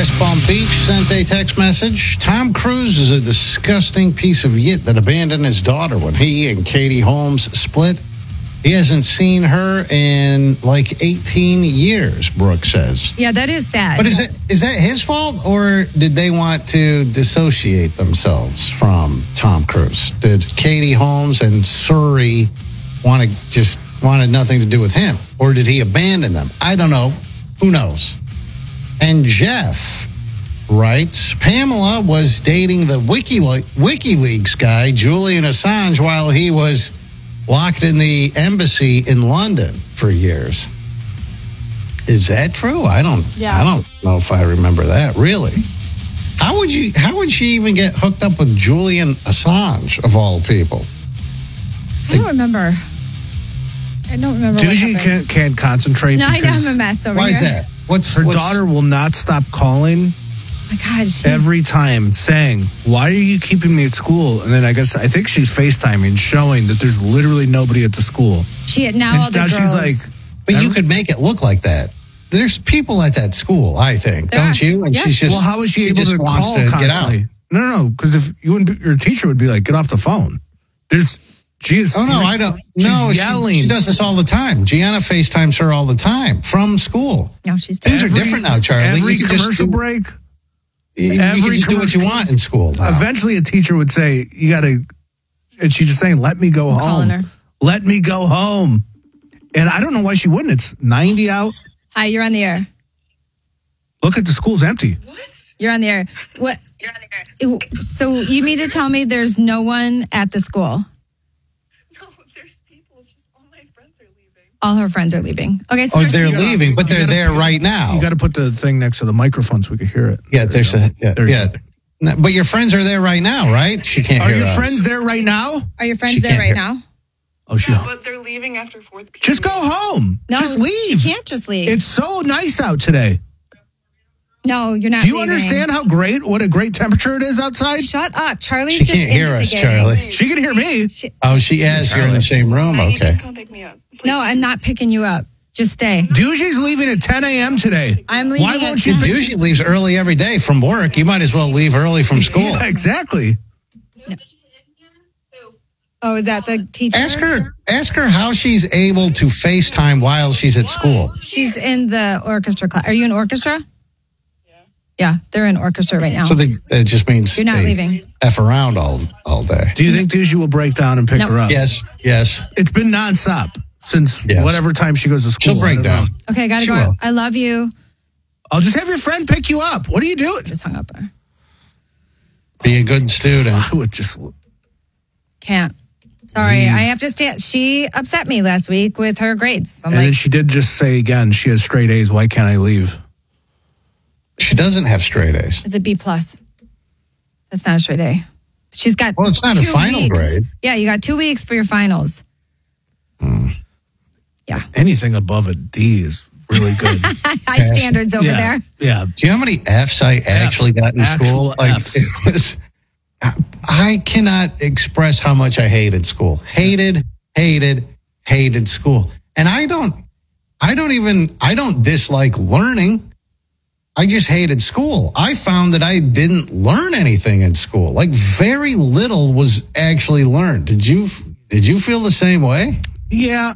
West Palm Beach sent a text message. Tom Cruise is a disgusting piece of yit that abandoned his daughter when he and Katie Holmes split. He hasn't seen her in like 18 years, Brooke says. Yeah, that is sad. But is that his fault, or did they want to dissociate themselves from Tom Cruise? Did Katie Holmes and Suri wanted nothing to do with him, or did he abandon them? I don't know. Who knows? And Jeff writes, Pamela was dating the WikiLeaks guy, Julian Assange, while he was locked in the embassy in London for years. Is that true? I don't know if I remember that. Really? How would she even get hooked up with Julian Assange of all people? I don't remember. Doogie can't concentrate. No, I know I'm a mess over here. Why is that? Her daughter will not stop calling. My God, every time saying, why are you keeping me at school? And then I think she's FaceTiming, showing that there's literally nobody at the school. She's like, but you could make it look like that. There's people at that school, I think, don't you? And she's just, well, how is she able to call constantly? No, because if your teacher would be like, get off the phone. I don't. She's yelling. She does this all the time. Gianna FaceTimes her all the time from school. No, she's things are different now, Charlie. Every commercial break. You can just do what you want in school now. Eventually, a teacher would say, "You got to," and she's just saying, "Let me go home. Let me go home." And I don't know why she wouldn't. It's 90 out. Hi, you're on the air. Look at the school's empty. What? You're on the air. What? You're on the air. So you mean to tell me there's no one at the school? All her friends are leaving. Okay, so they're leaving, but they're there right now. You got to put the thing next to the microphone so we can hear it. Yeah, But your friends are there right now, right? She can't hear us. Are your friends there right now? Are your friends there right now? Oh, but they're leaving after 4th period. Just go home. No, just leave. She can't just leave. It's so nice out today. No, you're not. Do you understand what a great temperature it is outside? Shut up. Charlie's she just can't hear us, Charlie. She can hear me. She has. You're in the same room. Okay. Come pick me up. Please. No, I'm not picking you up. Just stay. Doogie's leaving at 10 a.m. today. I'm leaving. Why won't you? Doogie leaves early every day from work. You might as well leave early from school. Yeah, exactly. No. Oh, is that the teacher? Ask her how she's able to FaceTime while she's at school. She's in the orchestra class. Are you in orchestra? Yeah, they're in orchestra right now. So it just means you're not leaving. F around all day. Do you think Doogie will break down and pick her up? Yes. It's been nonstop since whatever time she goes to school. She'll break down. Okay, gotta go. I love you. I'll just have your friend pick you up. What are you doing? Just hung up on her. Be a good student. I would just can't. Sorry, I have to stand. She upset me last week with her grades. Then she did just say again, she has straight A's. Why can't I leave? She doesn't have straight A's. It's a B+. That's not a straight A. She's got. Well, it's not a final grade. Yeah, you got 2 weeks for your finals. Yeah. Anything above a D is really good. High standards over there. Yeah. Do you know how many F's I actually got in school? I cannot express how much I hated school. Hated school. And I don't dislike learning. I just hated school. I found that I didn't learn anything in school. Like very little was actually learned. Did you feel the same way? Yeah.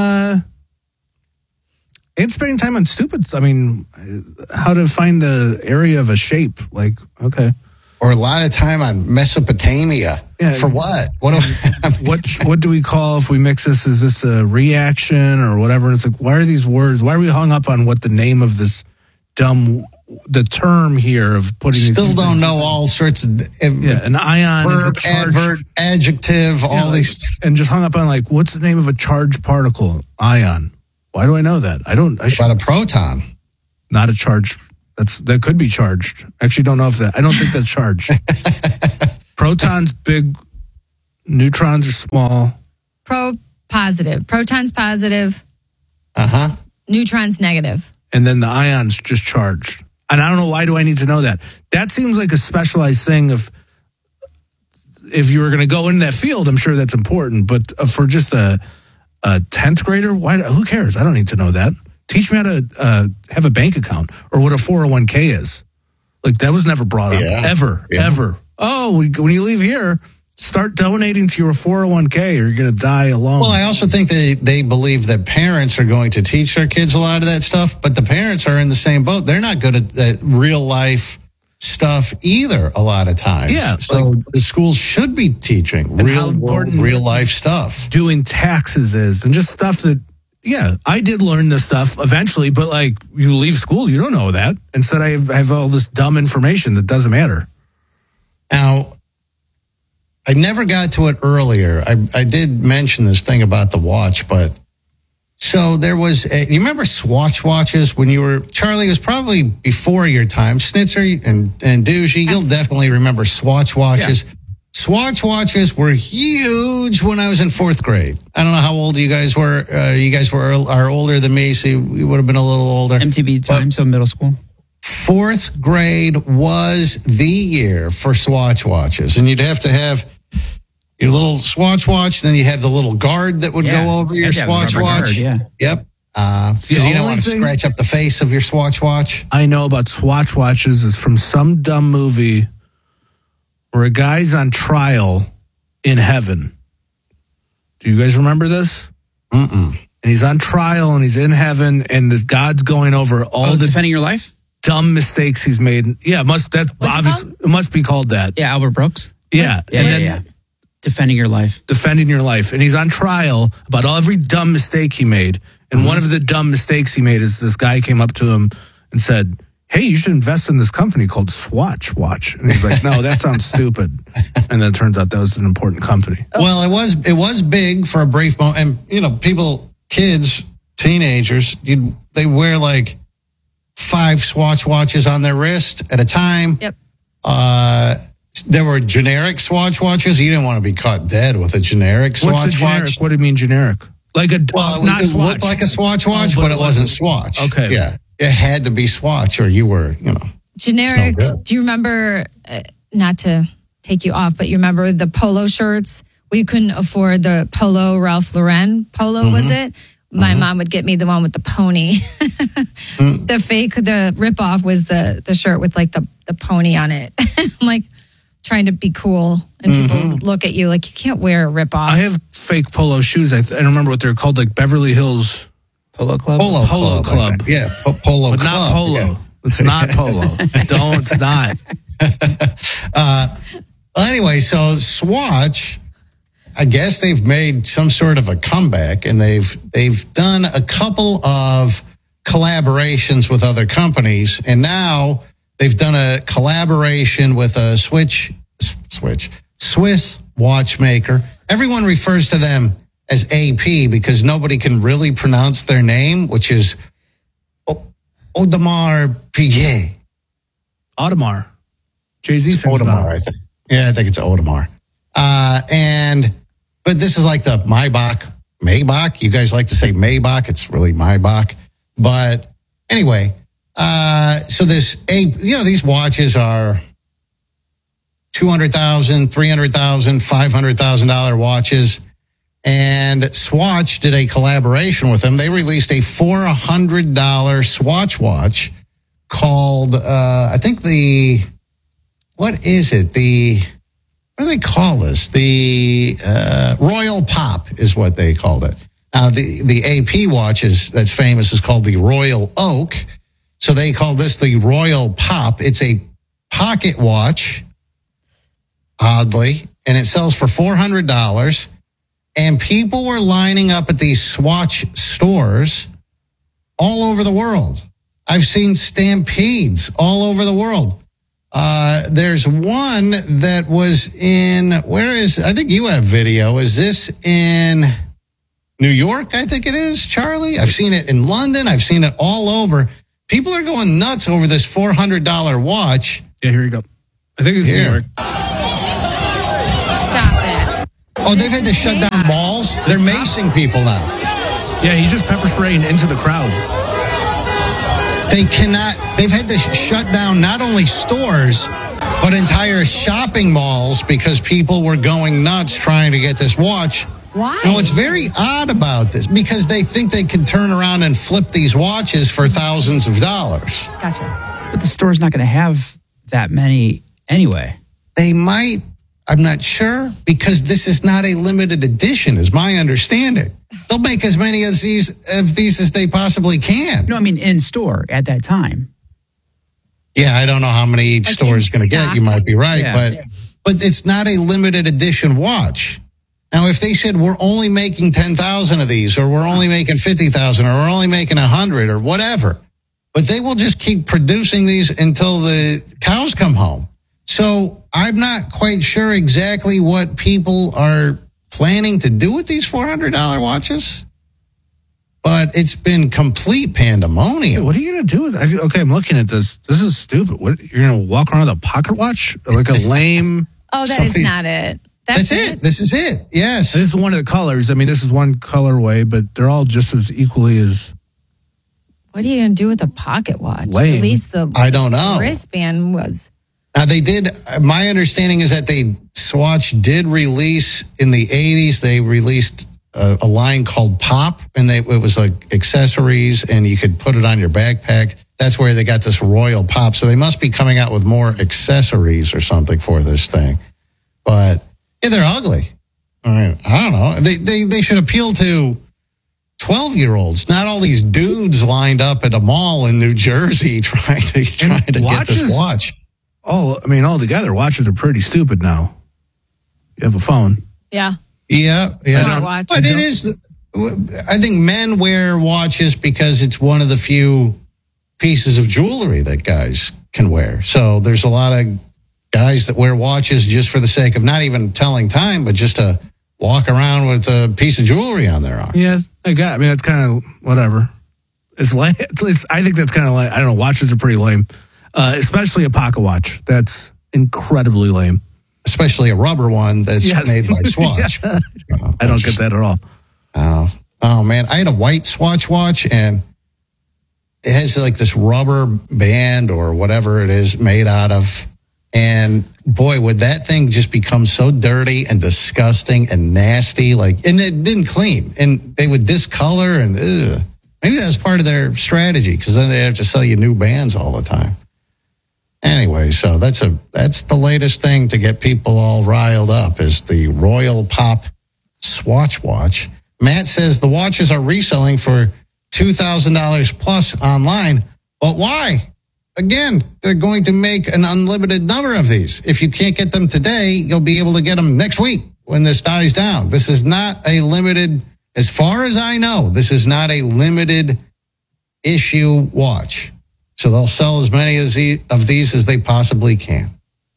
And spending time on stupid. I mean, how to find the area of a shape. Like, okay. Or a lot of time on Mesopotamia. Yeah. For what? What do we call if we mix this? Is this a reaction or whatever? And it's like, why are these words? Why are we hung up on what the name of this the term here of putting? Still don't know all sorts of an ion verb, is a charge, adverb, adjective, all these, and just hung up on like, what's the name of a charged particle? Ion. Why do I know that? About a proton. Not a charge. That could be charged. Actually, don't know if I don't think that's charged. Protons big, neutrons are small. Positive. Protons positive. Neutrons negative. And then the ion's just charged. And I don't know, why do I need to know that? That seems like a specialized thing of, if you were going to go in that field, I'm sure that's important. But for just a 10th grader, who cares? I don't need to know that. Teach me how to have a bank account or what a 401k is. Like, that was never brought up, ever. Oh, when you leave here, start donating to your 401k or you're going to die alone. Well, I also think they believe that parents are going to teach their kids a lot of that stuff, but the parents are in the same boat. They're not good at that real life stuff either a lot of times. Yeah. So the schools should be teaching how important real life stuff. Doing taxes is, and just stuff that, I did learn this stuff eventually, but like, you leave school, you don't know that. Instead, I have all this dumb information that doesn't matter. Now, I never got to it earlier. I did mention this thing about the watch, but so there was you remember Swatch watches when you were, Charlie, it was probably before your time. Schnitzer and Doogie, you'll definitely remember Swatch watches. Yeah. Swatch watches were huge when I was in 4th grade. I don't know how old you guys were. You guys are older than me, so you would have been a little older. MTV time, so middle school. 4th grade was the year for Swatch watches, and you'd have to have your little Swatch watch, then you have the little guard that would go over your Swatch watch. Yep. Because you don't want to scratch up the face of your Swatch watch. I know about Swatch watches is from some dumb movie where a guy's on trial in heaven. Do you guys remember this? Mm-mm. And he's on trial and he's in heaven and this God's going over all the defending your life, dumb mistakes he's made. Yeah, it must be called that. Yeah, Albert Brooks. Yeah. Defending your life. Defending your life. And he's on trial about every dumb mistake he made. And one of the dumb mistakes he made is this guy came up to him and said, hey, you should invest in this company called Swatch Watch. And he's like, no, that sounds stupid. And then it turns out that was an important company. Well, it was big for a brief moment. And, people, kids, teenagers, they wear like 5 Swatch watches on their wrist at a time. Yep. There were generic Swatch watches. You didn't want to be caught dead with a generic Swatch What's a generic? watch. What do you mean generic? Like it looked like a Swatch watch, but it wasn't Swatch. Okay. Yeah. It had to be Swatch or you were, Generic. Do you remember, not to take you off, but you remember the polo shirts? We couldn't afford the polo, Ralph Lauren polo, was it? My mom would get me the one with the pony. The ripoff was the shirt with like the pony on it. I'm like trying to be cool and people look at you like you can't wear a ripoff. I have fake polo shoes. I don't remember what they're called, like Beverly Hills Polo Club. Polo Club. Like Polo but Club. Not polo. Yeah. It's not polo. It's not. Anyway, so Swatch, I guess they've made some sort of a comeback, and they've done a couple of collaborations with other companies, and now they've done a collaboration with a Swiss watchmaker. Everyone refers to them as AP because nobody can really pronounce their name, which is Audemars Piguet. Audemars. Jay-Z sings Audemars, about it. I think. Yeah, I think it's Audemars. But this is like the Maybach. You guys like to say Maybach. It's really Maybach. But anyway, so these watches are $200,000, $300,000, $500,000 watches. And Swatch did a collaboration with them. They released a $400 Swatch watch called, what do they call this? The Royal Pop is what they called it. Now, the AP watch that's famous is called the Royal Oak. So they call this the Royal Pop. It's a pocket watch, oddly, and it sells for $400. And people were lining up at these Swatch stores all over the world. I've seen stampedes all over the world. There's one that was I think you have video. Is this in New York? I think it is, Charlie. I've seen it in London. I've seen it all over. People are going nuts over this $400 watch. Yeah, here you go. I think it's New York. Stop it. Oh, they've had to shut down malls? They're macing people now. Yeah, he's just pepper spraying into the crowd. They've had to shut down not only stores, but entire shopping malls because people were going nuts trying to get this watch. Why? What's very odd about this, because they think they can turn around and flip these watches for thousands of dollars. Gotcha. But the store's not going to have that many anyway. They might. I'm not sure, because this is not a limited edition, is my understanding. They'll make as many of these as they possibly can. No, I mean in store at that time. Yeah, I don't know how many each Like store is in going to get. stock. You might be right, Yeah. but it's not a limited edition watch. Now, if they said we're only making 10,000 of these, or we're only making 50,000, or we're only making 100, or whatever, but they will just keep producing these until the cows come home. So I'm not quite sure exactly what people are planning to do with these $400 watches, but it's been complete pandemonium. What are you going to do with it? Okay, I'm looking at this. This is stupid. What, you're going to walk around with a pocket watch? Like a lame... Oh, that is not it. That's it. This is it. Yes. This is one of the colors. I mean, this is one colorway, but they're all just as equally as... What are you going to do with a pocket watch? Lame. At least the I don't know. wristband was. Now, they did, my understanding is that Swatch did release in the 80s, they released a line called Pop, and it was like accessories, and you could put it on your backpack. That's where they got this Royal Pop. So they must be coming out with more accessories or something for this thing. But yeah, they're ugly. All right, I don't know. They should appeal to 12-year-olds, not all these dudes lined up at a mall in New Jersey trying to get this watch. Oh, I mean, altogether, watches are pretty stupid now. You have a phone. Yeah. Yeah. Smartwatch. But it is, I think men wear watches because it's one of the few pieces of jewelry that guys can wear. So there's a lot of guys that wear watches just for the sake of not even telling time, but just to walk around with a piece of jewelry on their arm. Yeah, I mean, it's kind of whatever. It's lame. I think that's kind of like, I don't know, watches are pretty lame. Especially a pocket watch. That's incredibly lame. Especially a rubber one that's made by Swatch. Yeah. I don't get that at all. Oh, man. I had a white Swatch watch, and it has like this rubber band or whatever it is made out of. And boy, would that thing just become so dirty and disgusting and nasty. And it didn't clean. And they would discolor, and maybe that was part of their strategy, because then they have to sell you new bands all the time. Anyway, so that's the latest thing to get people all riled up, is the Royal Pop Swatch watch. Matt says the watches are reselling for $2,000 plus online, but why? Again, they're going to make an unlimited number of these. If you can't get them today, you'll be able to get them next week when this dies down. This is not a limited, as far as I know, this is not a limited issue watch. So they'll sell as many of these as they possibly can.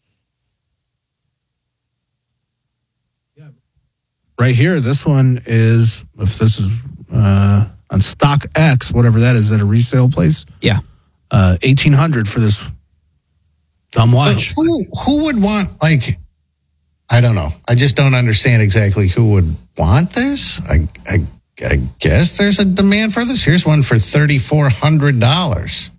Right here, this one is, if this is on StockX, whatever that is, at a resale place. Yeah. $1,800 for this dumb watch. But who would want, I don't know. I just don't understand exactly who would want this. I guess there's a demand for this. Here's one for $3,400.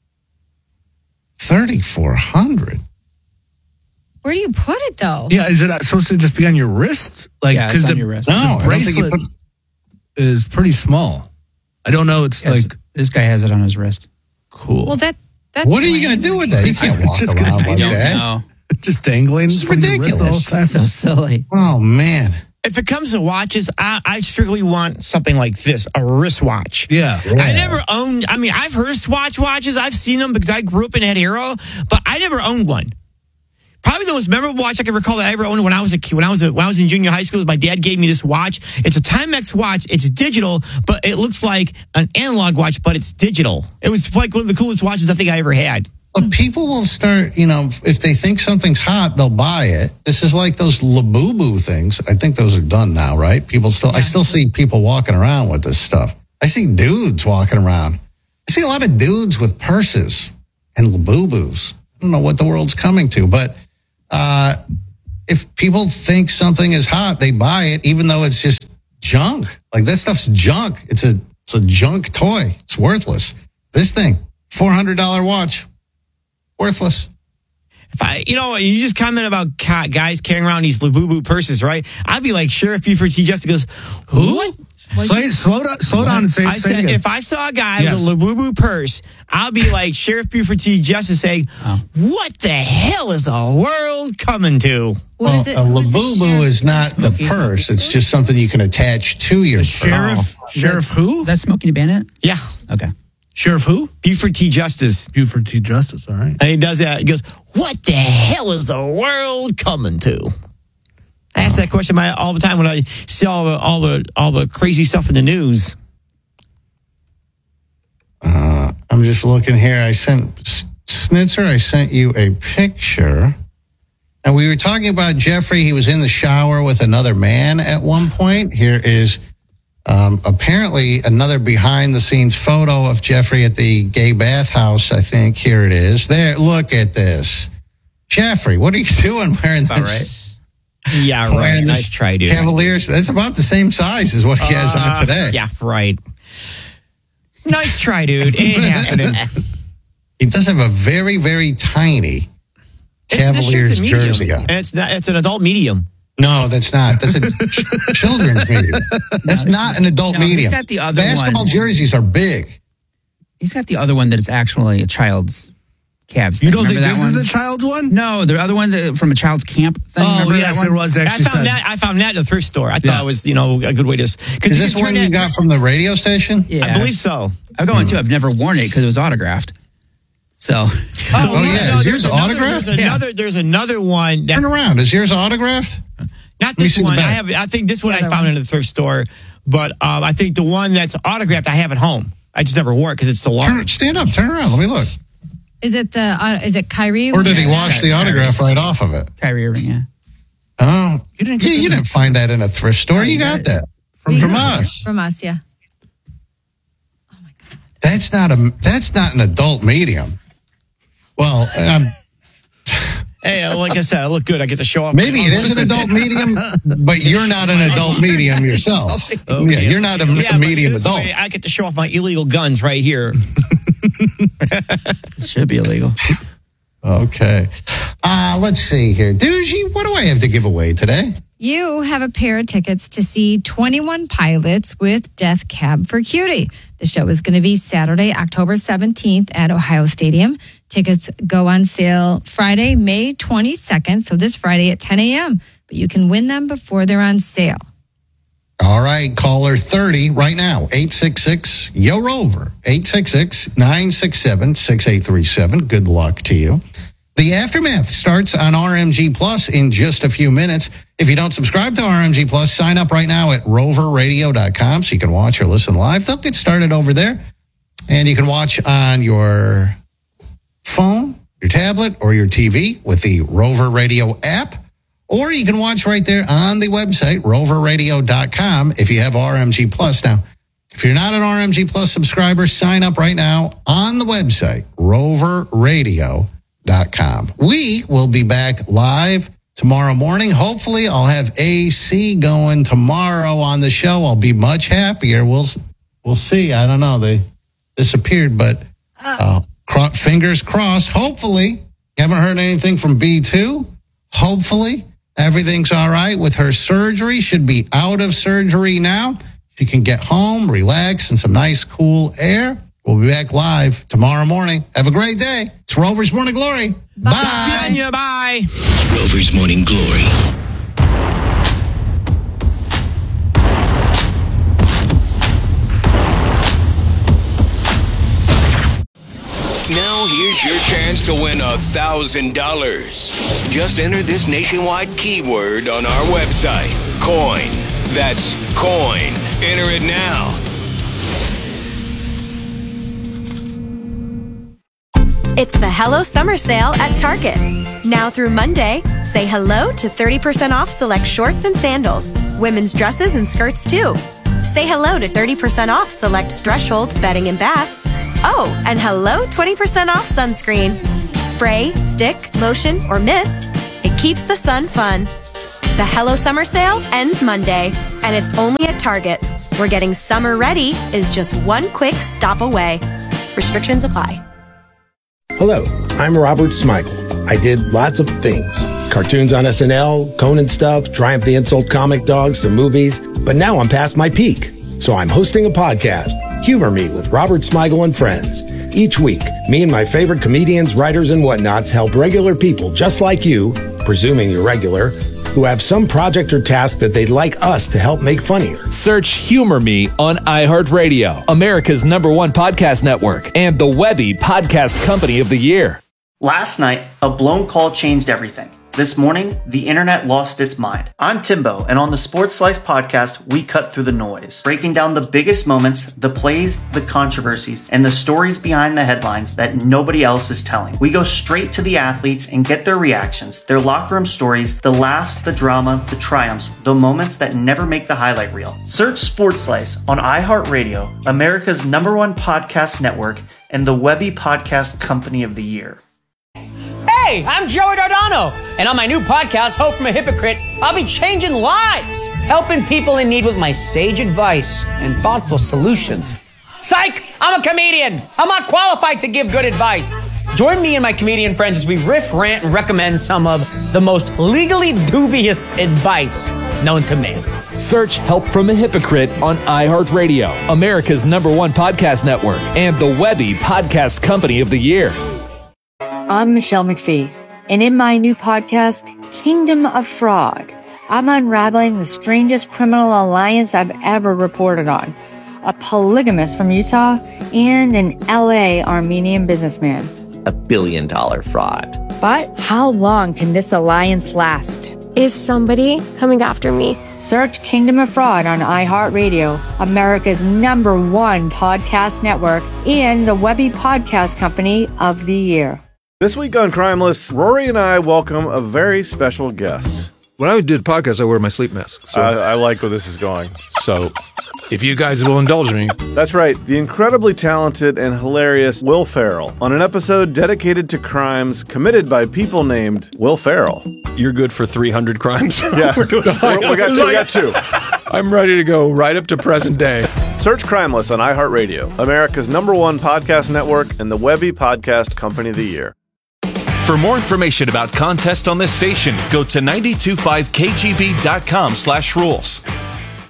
$3,400. Where do you put it, though? Yeah, is it supposed to just be on your wrist? Yeah, it's on your wrist. No, the bracelet is pretty small. I don't know. It's this guy has it on his wrist. Cool. Well, that's what are you going to do with that? You can't walk Just around gonna like be- that. No. just dangling It's from your wrist all the ridiculous. time. So silly. Oh, man. If it comes to watches, I strictly want something like this, a wristwatch. Yeah. I never owned, I've heard of Swatch watches. I've seen them because I grew up in Ed Hero, but I never owned one. Probably the most memorable watch I can recall that I ever owned when I was a kid, when I was in junior high school, my dad gave me this watch. It's a Timex watch. It's digital, but it looks like an analog watch, but it's digital. It was like one of the coolest watches I think I ever had. But people will start, if they think something's hot, they'll buy it. This is like those Labubu things. I think those are done now, right? I still see people walking around with this stuff. I see dudes walking around. I see a lot of dudes with purses and Labubus. I don't know what the world's coming to, but if people think something is hot, they buy it, even though it's just junk. Like, that stuff's junk. It's a junk toy. It's worthless. This thing, $400 watch. Worthless. If you just comment about guys carrying around these Labubu purses, right? I'd be like Sheriff Buford T. Jeffs goes, who? Slow down and say it. I said, again. if I saw a guy Yes. with a Labubu purse, I'll be like Sheriff Buford T. Justice saying, what the hell is the world coming to? What is it? A Who's the Labubu sheriff? is not the purse. It's just something you can attach to your purse. Sheriff who? Is that Smokey the Bandit? Yeah. Okay. Sheriff who? Buford T. Justice. Buford T. Justice. All right. And he does that. He goes, what the hell is the world coming to? I ask that question all the time when I see all the crazy stuff in the news. I'm just looking here. I sent Snitzer, I sent you a picture. And we were talking about Jeffrey. He was in the shower with another man at one point. Here is apparently another behind-the-scenes photo of Jeffrey at the gay bathhouse, I think. Here it is. There, look at this. Jeffrey, what are you doing wearing this? All right. Yeah, Wearing right. this Nice try, dude. Cavaliers. That's about the same size as what he has on today. Yeah, right. Nice try, dude. It ain't happening. He does have a very, very tiny Cavaliers jersey on. And it's an adult medium. No, that's not. That's a children's medium. That's not an adult medium. He's got the other Basketball one. jerseys are big. He's got the other one that is actually a child's Cavs. You thing. don't think Remember this that is one? the child's one? No, the other one from a child's camp thing. Oh, Remember yes, that one? it was actually. I found that in a thrift store. I thought it was, a good way to. Is this one you got from the radio station? Yeah. I believe so. I've got one too. I've never worn it because it was autographed. So. Is yours autographed? There's another one. Turn around. Is yours autographed? Not me this see the one. back. I think this one I other found one. in the thrift store, but I think the one that's autographed I have at home. I just never wore it because it's so large. Stand up. Turn around. Let me look. Is it Kyrie? Or did he wash the autograph right off of it? Kyrie Irving, yeah. Oh, you didn't find that in a thrift store. You got that from us. From us, yeah. That's not an adult medium. Well, Hey, like I said, I look good. I get to show off. maybe it is an adult medium, but you're not an adult medium yourself. Okay. Yeah, you're not a but medium this adult. way, I get to show off my illegal guns right here. It should be illegal. Okay. Let's see here. Doogie, what do I have to give away today? You have a pair of tickets to see 21 Pilots with Death Cab for Cutie. The show is going to be Saturday, October 17th at Ohio Stadium. Tickets go on sale Friday, May 22nd, so this Friday at 10 a.m. But you can win them before they're on sale. All right, caller 30 right now, 866-YO-ROVER, 866-967-6837. Good luck to you. The Aftermath starts on RMG Plus in just a few minutes. If you don't subscribe to RMG Plus, sign up right now at roverradio.com so you can watch or listen live. They'll get started over there. And you can watch on your phone, your tablet, or your TV with the Rover Radio app. Or you can watch right there on the website, roverradio.com, if you have RMG Plus. Now, if you're not an RMG Plus subscriber, sign up right now on the website, roverradio.com. We will be back live tomorrow morning. Hopefully, I'll have AC going tomorrow on the show. I'll be much happier. We'll see. I don't know. They disappeared, but fingers crossed. Hopefully, haven't heard anything from B2. Hopefully, everything's all right with her surgery. Should be out of surgery now. She can get home, relax, in some nice, cool air. We'll be back live tomorrow morning. Have a great day. It's Rover's Morning Glory. Bye. Bye. Rover's Morning Glory. Now here's your chance to win $1,000. Just enter this nationwide keyword on our website, coin. That's coin. Enter it now. It's the Hello Summer Sale at Target. Now through Monday, say hello to 30% off select shorts and sandals, women's dresses and skirts too. Say hello to 30% off select Threshold bedding and bath. Oh, and hello 20% off sunscreen. Spray, stick, lotion, or mist. It keeps the sun fun. The Hello Summer Sale ends Monday, and it's only at Target, where getting summer ready is just one quick stop away. Restrictions apply. Hello, I'm Robert Smigel. I did lots of things. Cartoons on SNL, Conan stuff, Triumph the Insult comic dogs, some movies. But now I'm past my peak. So I'm hosting a podcast, Humor Me with Robert Smigel and Friends. Each week, me and my favorite comedians, writers, and whatnots help regular people just like you, presuming you're regular, who have some project or task that they'd like us to help make funnier. Search Humor Me on iHeartRadio, America's #1 podcast network, and the Webby Podcast Company of the Year. Last night, a blown call changed everything. This morning, the internet lost its mind. I'm Timbo, and on the Sports Slice podcast, we cut through the noise, breaking down the biggest moments, the plays, the controversies, and the stories behind the headlines that nobody else is telling. We go straight to the athletes and get their reactions, their locker room stories, the laughs, the drama, the triumphs, the moments that never make the highlight reel. Search Sports Slice on iHeartRadio, America's #1 podcast network, and the Webby Podcast Company of the Year. Hey, I'm Joey Dardano, and on my new podcast, Hope from a Hypocrite, I'll be changing lives, helping people in need with my sage advice and thoughtful solutions. Psych! I'm a comedian. I'm not qualified to give good advice. Join me and my comedian friends as we riff, rant, and recommend some of the most legally dubious advice known to man. Search Help from a Hypocrite on iHeartRadio, America's #1 podcast network, and the Webby Podcast Company of the Year. I'm Michelle McPhee, and in my new podcast, Kingdom of Fraud, I'm unraveling the strangest criminal alliance I've ever reported on. A polygamist from Utah and an LA Armenian businessman. $1 billion fraud. But how long can this alliance last? Is somebody coming after me? Search Kingdom of Fraud on iHeartRadio, America's #1 podcast network, and the Webby Podcast Company of the Year. This week on Crimeless, Rory and I welcome a very special guest. When I do the podcast, I wear my sleep mask. So. I like where this is going. So, if you guys will indulge me. That's right, the incredibly talented and hilarious Will Ferrell on an episode dedicated to crimes committed by people named Will Ferrell. You're good for 300 crimes? Yeah, we got two. I'm ready to go right up to present day. Search Crimeless on iHeartRadio, America's #1 podcast network, and the Webby Podcast Company of the Year. For more information about contests on this station, go to 925kgb.com/rules.